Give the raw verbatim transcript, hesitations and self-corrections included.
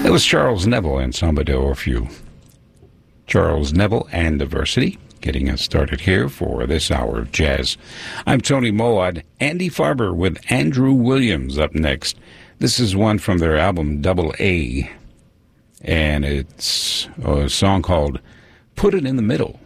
It was Charles Neville and Samba de Orfeo. Charles Neville and Diversity, getting us started here for this hour of jazz. I'm Tony Moad. Andy Farber with Andrew Williams up next. This is one from their album Double A, and it's a song called Put It in the Middle.